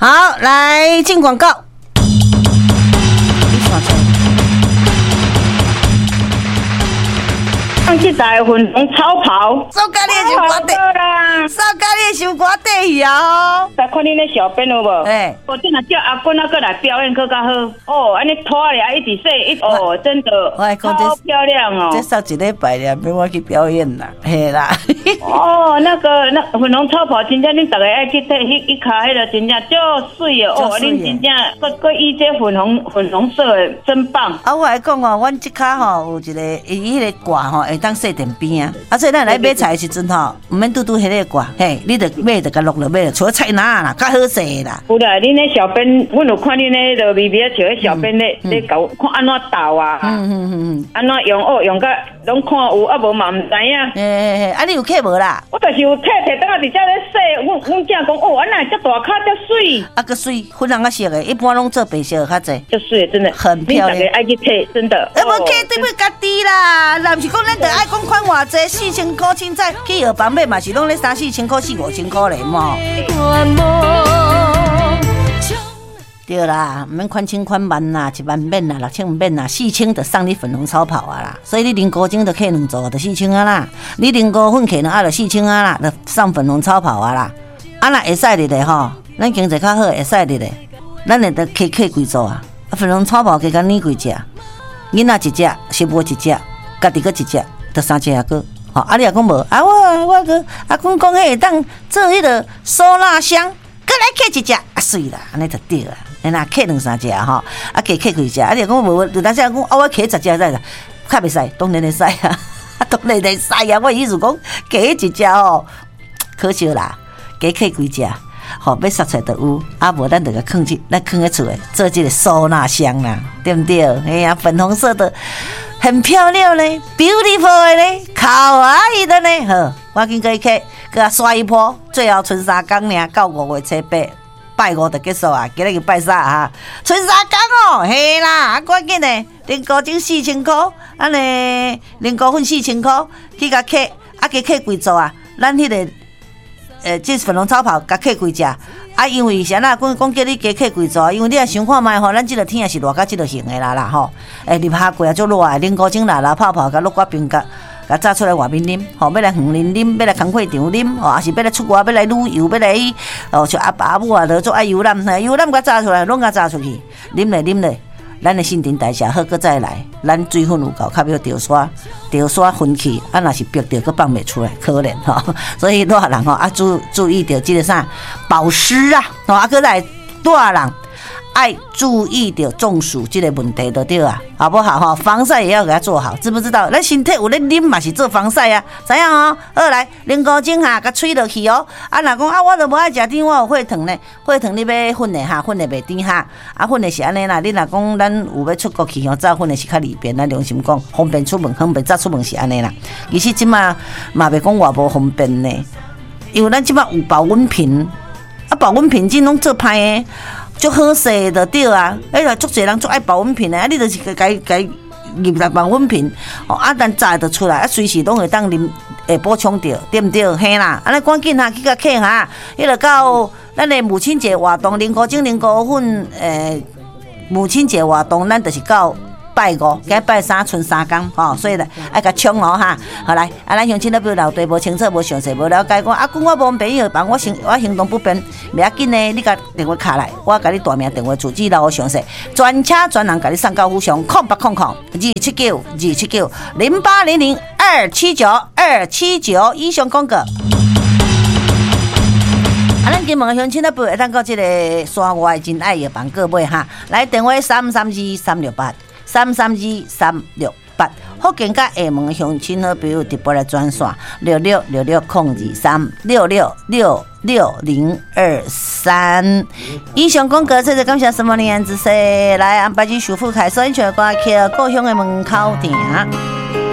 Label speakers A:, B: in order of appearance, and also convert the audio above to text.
A: 好，来进广告。
B: 放去台粉红超跑，
A: sau咖喱的小歌
B: 啦，
A: sau咖喱的小歌底哦。
B: 来看你那小编有无？
A: 哎，
B: 我真的叫阿坤那个来表演更加好。哦，安尼拖咧，一直说哦，真的超漂亮哦。
A: 这上一礼拜了，免我去表演啦，嘿啦。
B: 哦，那粉红超跑，真正恁大家爱去睇，一卡迄个真正就水哦。哦，恁真正个伊这粉红色的真棒。
A: 啊，我来讲哦，阮即卡吼有一个伊迄个挂吼。会当设电边啊，所以咱来买菜的时阵吼，唔免拄迄个挂，嘿，你得买就甲落了买了，除了菜篮啦，较好势啦。
B: 有啦，恁那小编，阮有看恁那个微微笑的小编咧搞看安怎倒啊，安怎用哦用甲拢看有，啊无嘛唔知影。
A: 嘿，啊你有客无啦？
B: 我就是有摕等下伫遮咧洗，阮囝讲哦，安那遮大卡遮水，
A: 啊个水粉红啊色的，一般拢做白色较济，
B: 遮水真的
A: 很漂亮。
B: 你大家爱去摕，真的。
A: 无客对不家己啦，若毋是讲咱。爱讲款偌济4000块，凊彩去药房买嘛是拢咧3-4千块、4-5千块咧嘛。对啦，唔免款千款万啦，1万免啦，6千免啦，4000就送你粉红超跑啊啦。所以你零高精就客2组就4000啊啦，你零高粉客就4000啊啦，就送粉红超跑啊啦。啊若会使的咧吼，咱经济较好会使的咧，咱会得客几组啊。粉红超跑加甲你几只，囡仔一只，媳妇一只，家己个一只。得3只个，好，啊你也讲无啊，我个阿公讲迄会当做迄个收纳箱，搁来客一只啊，水啦，安尼就对啦。哎那客2-3只吼，啊加客几只，啊你也讲无，就当时讲啊我客10只在啦，较袂使，当然会使啊，当然会使啊。我意思讲加一只吼，可惜啦，加客几只。好，要杀出来就有，啊无咱就个放去，咱放喺厝诶，做这个收纳箱啦，对不对？哎呀，粉红色的，很漂亮嘞 ，beautiful 的嘞，可爱的嘞，好，我紧去给他刷一波，最后剩3天呢，到5月初8，拜5就结束啊，今日去拜3哈，剩3天哦，嘿啦，赶紧嘞，零高精4000块，安尼零高粉4000块，去甲客，啊加客几组啊，咱迄个。这粉红超跑甲客几只啊？因为啥啦？讲叫你加客几组，因为你也想看卖吼，咱这个天也是热甲这个型的啦吼。入夏季啊，足热啊，零高精啦泡泡甲落瓜冰甲炸出来外面啉，吼，要来园林啉，要来工会场啉，吼，还是要来出外，要来旅游，要来像阿爸母啊，就做爱游览，游览甲炸出来，拢甲炸出去，啉咧。咱的新陈代谢好，搁再来，咱水分有够，较要潮刷分去，啊，若是逼着，搁放袂出来，可怜吼。所以大人吼，注意着这个啥保湿啊，吼，搁来大人爱注意着中暑这个问题就对啊，好不好哈？防晒也要给它做好，知不知道？咱身体有咧啉嘛是做防晒啊，知影哦？好来，零高精哈，甲吹落去哦。啊，若讲啊，我都无爱食甜，我有血糖呢，血糖你要粉的哈，粉的袂甜哈。啊，粉的是安尼啦，你若讲咱有要出国去哦，炸粉的是较利便，咱良心讲，方便出门，方便炸出门是安尼啦。其实即马嘛袂讲偌无方便呢，因为咱即马有保温瓶，啊，保温瓶真拢做歹的。足好势就对啊！足侪人足爱保温瓶的，啊，你就是该入来保温瓶，哦，啊，咱炸就出来，啊，随时拢会当啉，会补充着，对不对？嘿啦，安尼赶紧哈去甲客哈，迄个到咱的母亲节活动，零高精零高粉，母亲节活动，咱就是到。拜5，今拜3，剩3天吼，所以咧爱甲冲哦哈。好来，咱乡亲那边留地无清楚、无详细、无了解，讲啊，我无朋友帮我行动不便，袂要紧呢。你甲电话卡来，我甲你大名电话住址留详细，专车专人甲你送到府上，0800-279-0800-279-279以上广告。咱金门乡亲那边会当到这个山外真爱药房购买哈，来电话332-368。332-368，福建甲厦门乡亲好朋友直播来转线666602366623。以上广告，这是感谢什么年之事来安排去舒服开山泉歌曲故乡的门口埕。